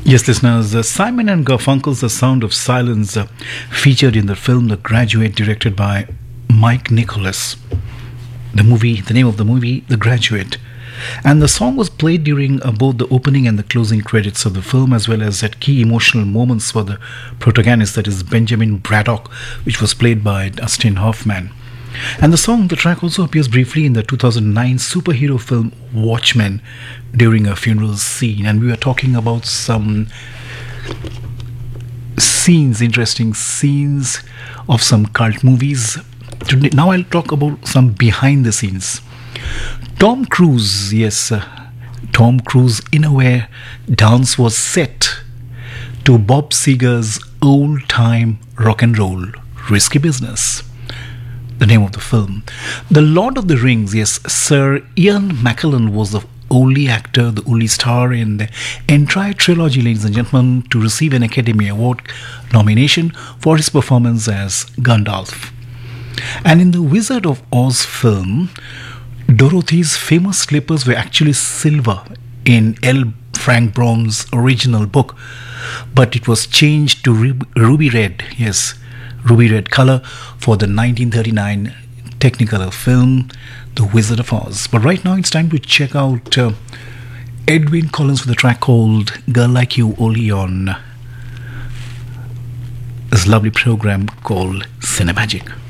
Yes, listeners, Simon and Garfunkel's The Sound of Silence featured in the film The Graduate, directed by Mike Nicholas. The name of the movie, The Graduate. And the song was played during both the opening and the closing credits of the film, as well as at key emotional moments for the protagonist, that is Benjamin Braddock, which was played by Dustin Hoffman. And the track also appears briefly in the 2009 superhero film Watchmen during a funeral scene. And we were talking about some interesting scenes of some cult movies. Now I'll talk about some behind the scenes. Tom Cruise, Tom Cruise Innerwear dance was set to Bob Seger's old-time rock and roll, Risky Business. The name of the film. The Lord of the Rings, Sir Ian McKellen was the only actor, the only star in the entire trilogy, ladies and gentlemen, to receive an Academy Award nomination for his performance as Gandalf. And in the Wizard of Oz film, Dorothy's famous slippers were actually silver in L. Frank Baum's original book, but it was changed to ruby red, ruby red color for the 1939 Technicolor film, The Wizard of Oz. But right now it's time to check out Edwyn Collins with a track called Girl Like You, only on this lovely program called Cinemagic.